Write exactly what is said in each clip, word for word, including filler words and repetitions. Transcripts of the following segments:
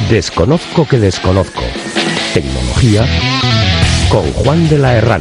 Desconozco que desconozco. Tecnología con Juan de la Herrán.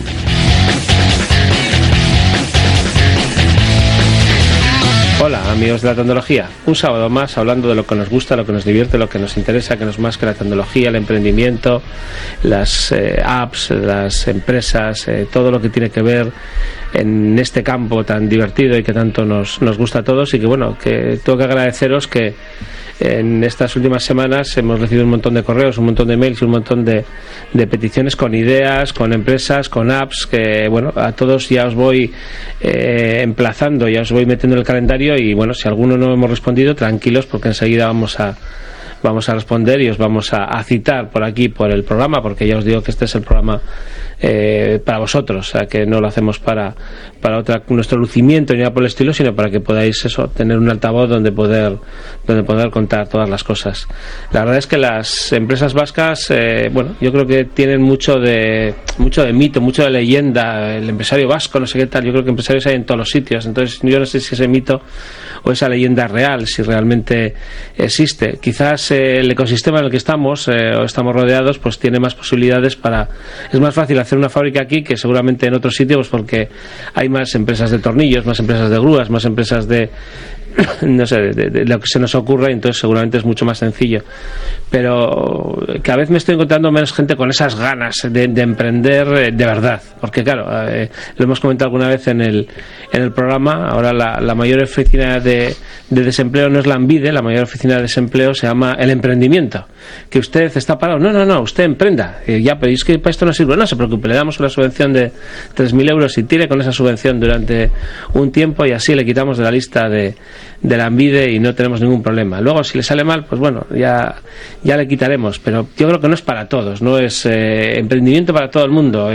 Hola amigos de la tecnología, un sábado más hablando de lo que nos gusta, lo que nos divierte, lo que nos interesa, que no es más que la tecnología, el emprendimiento, las eh, apps, las empresas, eh, todo lo que tiene que ver en este campo tan divertido y que tanto nos, nos gusta a todos. Y que bueno, que tengo que agradeceros que en estas últimas semanas hemos recibido un montón de correos, un montón de mails y un montón de, de peticiones con ideas, con empresas, con apps, que bueno, a todos ya os voy eh, emplazando, ya os voy metiendo en el calendario. Y bueno, si alguno no hemos respondido, tranquilos, porque enseguida vamos a vamos a responder y os vamos a, a citar por aquí, por el programa, porque ya os digo que este es el programa eh, para vosotros, o sea, que no lo hacemos para para otra, nuestro lucimiento ni nada por el estilo, sino para que podáis eso, tener un altavoz donde poder donde poder contar todas las cosas. La verdad es que las empresas vascas, eh, bueno, yo creo que tienen mucho de mucho de mito, mucho de leyenda. El empresario vasco, no sé qué tal, yo creo que empresarios hay en todos los sitios, entonces yo no sé si ese mito o esa leyenda es real, si realmente existe. Quizás eh, el ecosistema en el que estamos eh, o estamos rodeados, pues tiene más posibilidades para, es más fácil hacer una fábrica aquí que seguramente en otros sitios, pues porque hay más empresas de tornillos, más empresas de grúas, más empresas de no sé, de, de, de lo que se nos ocurra, y entonces seguramente es mucho más sencillo. Pero cada vez me estoy encontrando menos gente con esas ganas de, de emprender eh, de verdad, porque claro, eh, lo hemos comentado alguna vez en el en el programa. Ahora la, la mayor oficina de, de desempleo no es la ANVIDE, la mayor oficina de desempleo se llama el emprendimiento. Que usted está parado, no, no, no, usted emprenda. Eh, ya, pero es que para esto no sirve, no se preocupe, le damos una subvención de tres mil euros y tire con esa subvención durante un tiempo, y así le quitamos de la lista de de la ANVIDE y no tenemos ningún problema. Luego si le sale mal, pues bueno, ya ya le quitaremos, pero yo creo que no es para todos, no es eh, emprendimiento para todo el mundo.